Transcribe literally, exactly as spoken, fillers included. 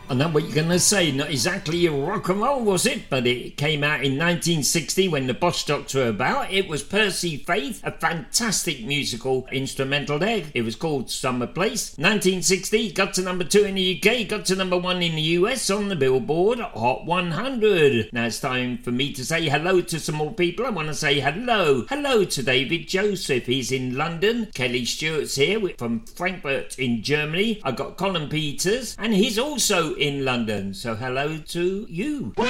I know what you're going to say, not exactly rock and roll, was it? But it came out in nineteen sixty when the Bostoks were about. It was Percy Faith, a fantastic musical instrumental there. It was called Summer Place. nineteen sixty, got to number two in the U K, got to number one in the U S on the Billboard Hot one hundred. Now it's time for me to say hello to some more people. I want to say hello. Hello to David Joseph. He's in London. Kelly Stewart's here from Frankfurt in Germany. I got Colin Peters, and he's also in London. So hello to you.